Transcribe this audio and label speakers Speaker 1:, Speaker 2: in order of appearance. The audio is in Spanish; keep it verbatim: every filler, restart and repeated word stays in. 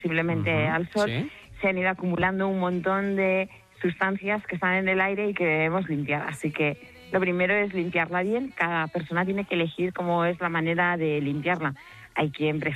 Speaker 1: posiblemente
Speaker 2: Ujú,
Speaker 1: al sol,
Speaker 2: sí.
Speaker 1: se han ido acumulando un montón de sustancias que están en el aire y que debemos limpiar. Así que lo primero es limpiarla bien. Cada persona tiene que elegir cómo es la manera de limpiarla. Hay quien prefiere